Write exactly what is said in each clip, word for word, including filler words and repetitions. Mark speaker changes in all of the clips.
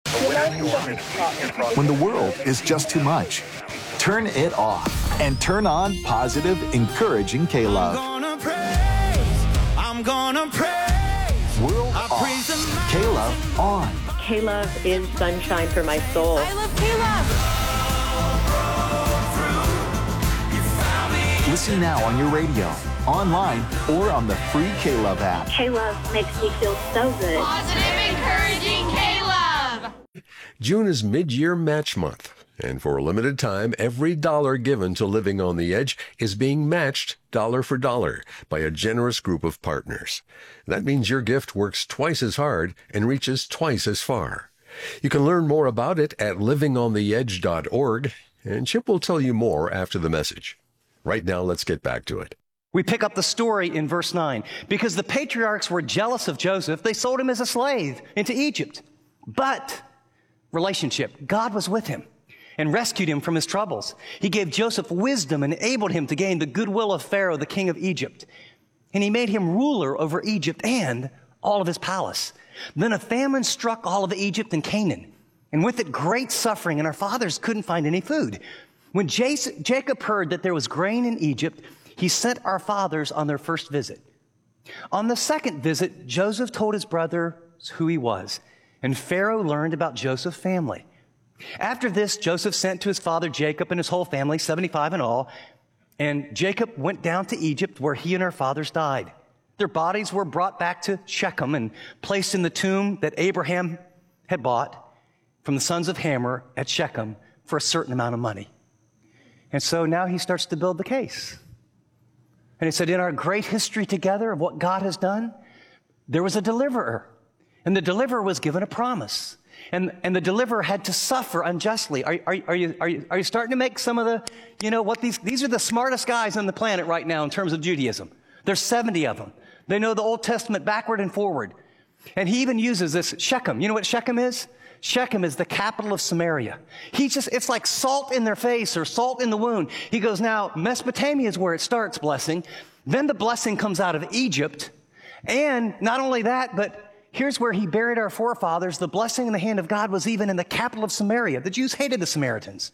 Speaker 1: When the world is just too much, turn it off and turn on positive, encouraging K-Love.
Speaker 2: I'm gonna praise, I'm gonna praise.
Speaker 1: World
Speaker 2: I
Speaker 1: off,
Speaker 2: praise the
Speaker 1: K-Love on.
Speaker 3: K-Love is sunshine for my soul.
Speaker 4: I love K-Love.
Speaker 1: Listen now on your radio, online, or on the free K-Love app.
Speaker 5: K-Love makes me feel so good.
Speaker 4: Positive, encouraging K-Love.
Speaker 6: June is mid-year match month, and for a limited time, every dollar given to Living on the Edge is being matched dollar for dollar by a generous group of partners. That means your gift works twice as hard and reaches twice as far. You can learn more about it at living on the edge dot org, and Chip will tell you more after the message. Right now, let's get back to it.
Speaker 7: We pick up the story in verse nine. Because the patriarchs were jealous of Joseph, they sold him as a slave into Egypt. But, relationship, God was with him and rescued him from his troubles. He gave Joseph wisdom and enabled him to gain the goodwill of Pharaoh, the king of Egypt. And he made him ruler over Egypt and all of his palace. Then a famine struck all of Egypt and Canaan, and with it great suffering, and our fathers couldn't find any food. When Jacob heard that there was grain in Egypt, he sent our fathers on their first visit. On the second visit, Joseph told his brothers who he was, and Pharaoh learned about Joseph's family. After this, Joseph sent to his father Jacob and his whole family, seventy-five in all, and Jacob went down to Egypt where he and our fathers died. Their bodies were brought back to Shechem and placed in the tomb that Abraham had bought from the sons of Hamor at Shechem for a certain amount of money. And so now he starts to build the case. And he said, in our great history together of what God has done, there was a deliverer. And the deliverer was given a promise. And, and the deliverer had to suffer unjustly. Are, are, are, you, are, you, are you starting to make some of the, you know, what these, these are the smartest guys on the planet right now in terms of Judaism. There's seventy of them. They know the Old Testament backward and forward. And he even uses this Shechem. You know what Shechem is? Shechem is the capital of Samaria. He's just, it's like salt in their face or salt in the wound. He goes, now, Mesopotamia is where it starts blessing. Then the blessing comes out of Egypt. And not only that, but here's where he buried our forefathers. The blessing in the hand of God was even in the capital of Samaria. The Jews hated the Samaritans.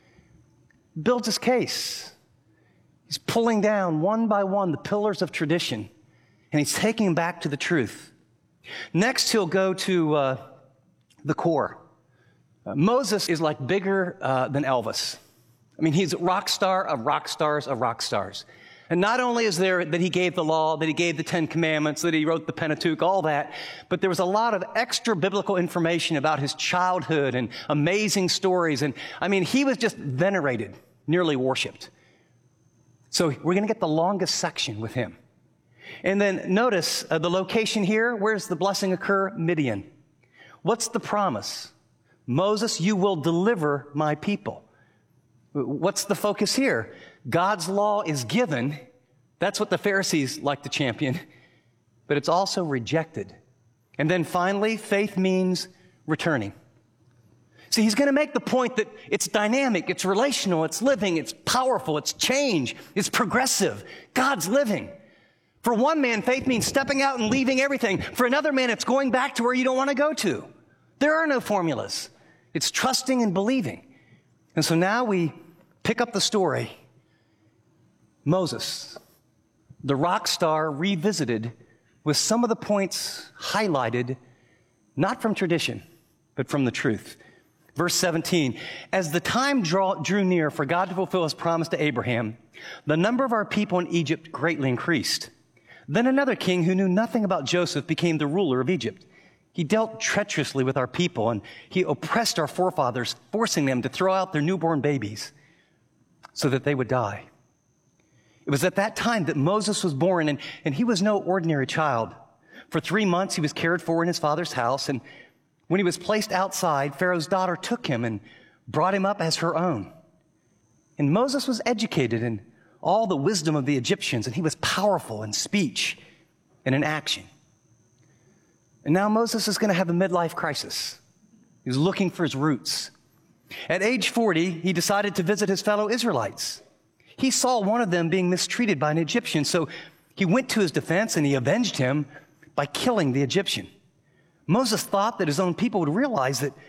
Speaker 7: Builds his case. He's pulling down one by one the pillars of tradition, and he's taking them back to the truth. Next, he'll go to uh, the core. Uh, Moses is like bigger uh, than Elvis. I mean, he's a rock star of rock stars of rock stars. And not only is there that he gave the law, that he gave the Ten Commandments, that he wrote the Pentateuch, all that, but there was a lot of extra biblical information about his childhood and amazing stories. And I mean, he was just venerated, nearly worshiped. So we're going to get the longest section with him. And then notice uh, the location here. Where's the blessing occur? Midian. What's the promise? Moses, you will deliver my people. What's the focus here? God's law is given. That's what the Pharisees like to champion. But it's also rejected. And then finally, faith means returning. See, he's going to make the point that it's dynamic, it's relational, it's living, it's powerful, it's change, it's progressive. God's living. For one man, faith means stepping out and leaving everything. For another man, it's going back to where you don't want to go to. There are no formulas. It's trusting and believing. And so now we pick up the story. Moses, the rock star, revisited with some of the points highlighted, not from tradition, but from the truth. Verse seventeen, as the time draw, drew near for God to fulfill his promise to Abraham, the number of our people in Egypt greatly increased. Then another king who knew nothing about Joseph became the ruler of Egypt. He dealt treacherously with our people, and he oppressed our forefathers, forcing them to throw out their newborn babies so that they would die. It was at that time that Moses was born, and, and he was no ordinary child. For three months, he was cared for in his father's house, and when he was placed outside, Pharaoh's daughter took him and brought him up as her own. And Moses was educated in all the wisdom of the Egyptians, and he was powerful in speech and in action. And now Moses is going to have a midlife crisis. He's looking for his roots. At age forty, he decided to visit his fellow Israelites. He saw one of them being mistreated by an Egyptian, so he went to his defense and he avenged him by killing the Egyptian. Moses thought that his own people would realize that